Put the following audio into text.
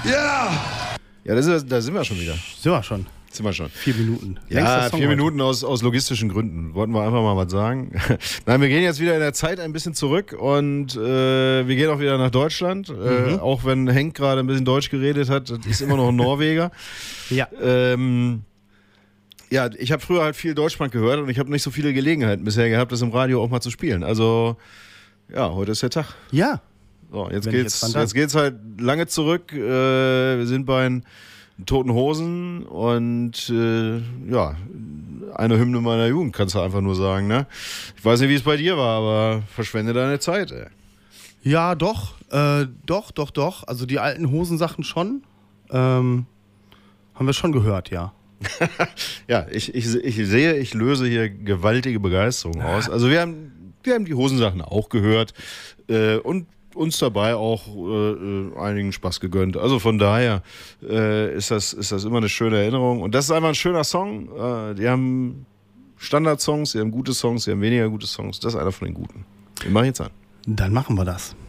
Ja! Ja, da sind wir schon wieder. Sind wir schon. 4 Minuten. Ja, 4 Minuten aus logistischen Gründen. Wollten wir einfach mal was sagen. Nein, wir gehen jetzt wieder in der Zeit ein bisschen zurück und wir gehen auch wieder nach Deutschland. Auch wenn Henk gerade ein bisschen Deutsch geredet hat, das ist immer noch ein Norweger. Ja. Ja, ich habe früher halt viel Deutschpunk gehört und ich habe nicht so viele Gelegenheiten bisher gehabt, das im Radio auch mal zu spielen. Also, ja, heute ist der Tag. Ja. So, jetzt geht's halt lange zurück. Wir sind bei den Toten Hosen und ja, eine Hymne meiner Jugend, kannst du einfach nur sagen, ne? Ich weiß nicht, wie es bei dir war, aber verschwende deine Zeit, ey. Ja, doch. Doch. Also die alten Hosensachen schon. Haben wir schon gehört, ja. Ja, ich löse hier gewaltige Begeisterung aus. Also wir haben die Hosensachen auch gehört und uns dabei auch einigen Spaß gegönnt. Also von daher ist das immer eine schöne Erinnerung. Und das ist einfach ein schöner Song. Die haben Standardsongs, die haben gute Songs, die haben weniger gute Songs. Das ist einer von den guten. Den mach ich jetzt an. Dann machen wir das.